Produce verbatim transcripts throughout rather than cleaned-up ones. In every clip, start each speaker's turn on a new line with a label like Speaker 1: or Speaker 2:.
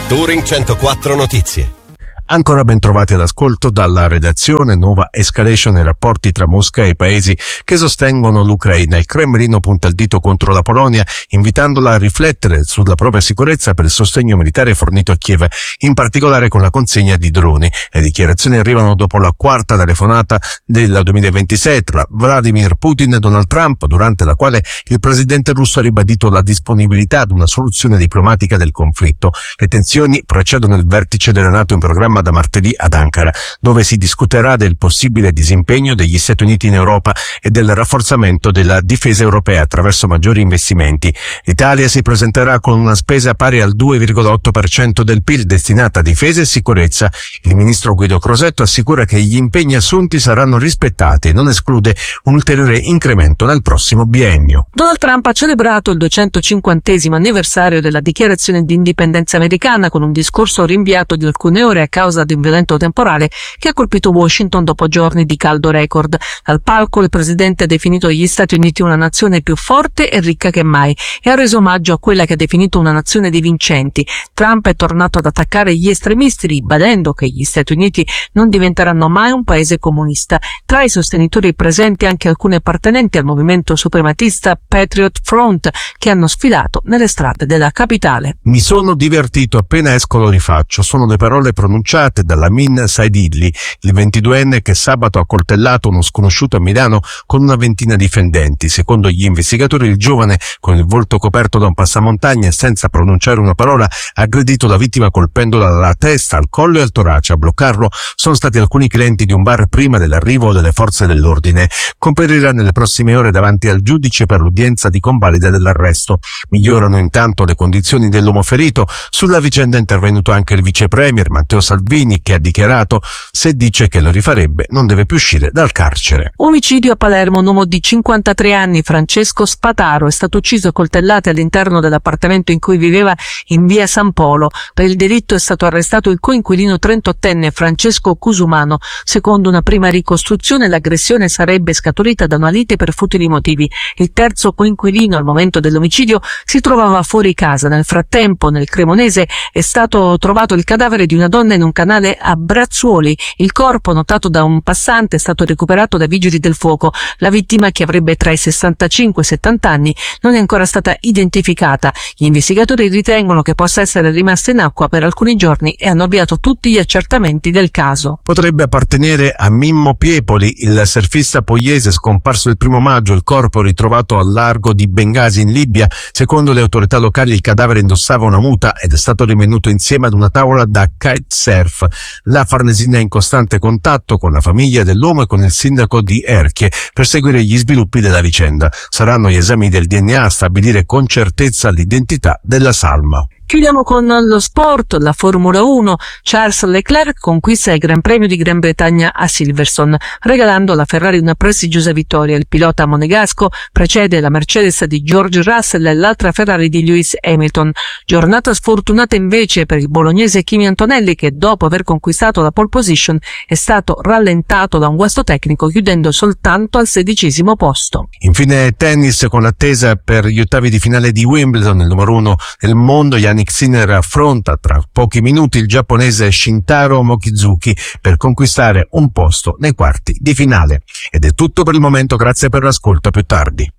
Speaker 1: Touring centoquattro Notizie.
Speaker 2: Ancora ben trovati all'ascolto dalla redazione. Nuova escalation nei rapporti tra Mosca e i paesi che sostengono l'Ucraina. Il Cremlino punta il dito contro la Polonia, invitandola a riflettere sulla propria sicurezza per il sostegno militare fornito a Kiev, in particolare con la consegna di droni. Le dichiarazioni arrivano dopo la quarta telefonata del duemilaventisei tra Vladimir Putin e Donald Trump, durante la quale il presidente russo ha ribadito la disponibilità ad una soluzione diplomatica del conflitto. Le tensioni precedono il vertice della NATO in programma da martedì ad Ankara, dove si discuterà del possibile disimpegno degli Stati Uniti in Europa e del rafforzamento della difesa europea attraverso maggiori investimenti. L'Italia si presenterà con una spesa pari al due virgola otto per cento del P I L destinata a difesa e sicurezza. Il ministro Guido Crosetto assicura che gli impegni assunti saranno rispettati e non esclude un ulteriore incremento nel prossimo biennio.
Speaker 3: Donald Trump ha celebrato il duecentocinquantesimo anniversario della dichiarazione di indipendenza americana con un discorso rinviato di alcune ore a causa di un violento temporale che ha colpito Washington dopo giorni di caldo record. Dal palco il presidente ha definito gli Stati Uniti una nazione più forte e ricca che mai e ha reso omaggio a quella che ha definito una nazione di vincenti. Trump è tornato ad attaccare gli estremisti, ribadendo che gli Stati Uniti non diventeranno mai un paese comunista. Tra i sostenitori presenti anche alcuni appartenenti al movimento suprematista Patriot Front che hanno sfilato nelle strade della capitale.
Speaker 2: Mi sono divertito, appena esco lo rifaccio. Sono le parole pronunciate dalla Min Saidilli, il ventiduenne che sabato ha coltellato uno sconosciuto a Milano con una ventina di fendenti. Secondo gli investigatori, il giovane, con il volto coperto da un passamontagna e senza pronunciare una parola, ha aggredito la vittima colpendola alla testa, al collo e al torace. A bloccarlo sono stati alcuni clienti di un bar prima dell'arrivo delle forze dell'ordine. Comparirà nelle prossime ore davanti al giudice per l'udienza di convalida dell'arresto. Migliorano intanto le condizioni dell'uomo ferito. Sulla vicenda è intervenuto anche il vice premier Matteo Salvini, che ha dichiarato: se dice che lo rifarebbe non deve più uscire dal carcere.
Speaker 3: Omicidio a Palermo. Un uomo di cinquantatré anni, Francesco Spataro, è stato ucciso a coltellate all'interno dell'appartamento in cui viveva in via San Polo. Per il delitto è stato arrestato il coinquilino trentottenne Francesco Cusumano. Secondo una prima ricostruzione, l'aggressione sarebbe scaturita da una lite per futili motivi. Il terzo coinquilino, al momento dell'omicidio, si trovava fuori casa. Nel frattempo, nel Cremonese, è stato trovato il cadavere di una donna in un canale a Brazzuoli. Il corpo, notato da un passante, è stato recuperato dai vigili del fuoco. La vittima, che avrebbe tra i sessantacinque e i settanta anni, non è ancora stata identificata. Gli investigatori ritengono che possa essere rimasta in acqua per alcuni giorni e hanno avviato tutti gli accertamenti del caso.
Speaker 2: Potrebbe appartenere a Mimmo Piepoli, il surfista pugliese scomparso il primo maggio. Il corpo ritrovato al largo di Bengasi in Libia. Secondo le autorità locali il cadavere indossava una muta ed è stato rinvenuto insieme ad una tavola da kitesurf. La Farnesina è in costante contatto con la famiglia dell'uomo e con il sindaco di Erchie per seguire gli sviluppi della vicenda. Saranno gli esami del D N A a stabilire con certezza l'identità della salma.
Speaker 3: Chiudiamo con lo sport, la Formula uno. Charles Leclerc conquista il Gran Premio di Gran Bretagna a Silverstone, regalando alla Ferrari una prestigiosa vittoria. Il pilota monegasco precede la Mercedes di George Russell e l'altra Ferrari di Lewis Hamilton. Giornata sfortunata invece per il bolognese Kimi Antonelli, che dopo aver conquistato la pole position è stato rallentato da un guasto tecnico, chiudendo soltanto al sedicesimo posto.
Speaker 2: Infine tennis, con l'attesa per gli ottavi di finale di Wimbledon. Il numero uno del mondo, Yannick Sinner, affronta tra pochi minuti il giapponese Shintaro Mochizuki per conquistare un posto nei quarti di finale. Ed è tutto per il momento, grazie per l'ascolto, a più tardi.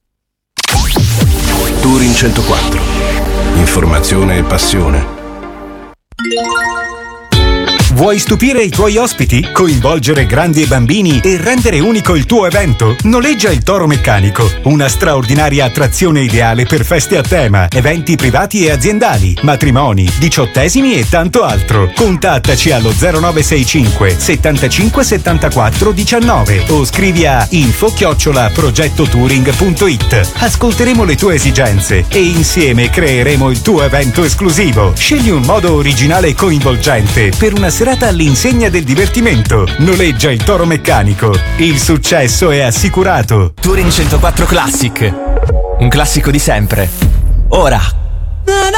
Speaker 1: Touring centoquattro. Informazione e passione.
Speaker 4: Vuoi stupire i tuoi ospiti? Coinvolgere grandi e bambini e rendere unico il tuo evento? Noleggia il Toro Meccanico, una straordinaria attrazione ideale per feste a tema, eventi privati e aziendali, matrimoni, diciottesimi e tanto altro. Contattaci allo zero nove sei cinque settantacinque settantaquattro diciannove o scrivi a info chiocciola progettotouring punto it. Ascolteremo le tue esigenze e insieme creeremo il tuo evento esclusivo. Scegli un modo originale e coinvolgente per una serata all'insegna del divertimento. Noleggia il Toro Meccanico. Il successo è assicurato.
Speaker 5: Touring centoquattro Classic. Un classico di sempre. Ora.